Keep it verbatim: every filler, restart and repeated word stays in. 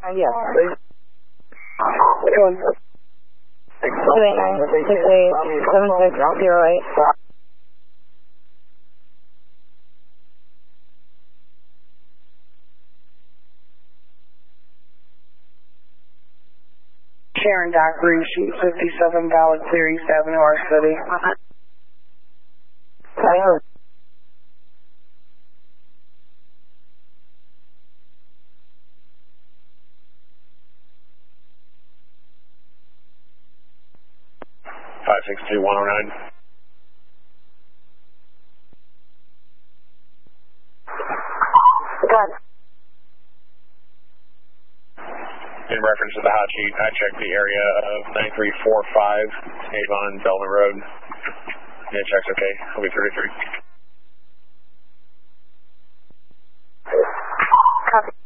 Uh, yes, please. two eight nine, six eight, seven six zero eight. Sharon Dockery, sheet fifty-seven, valid clear East Avenue, our city. Hello. five six two one oh nine. Good. In reference to the hot sheet, I checked the area of nine three four five Avon Bellman Road. Yeah, check's okay. I'll be thirty-three. Copy.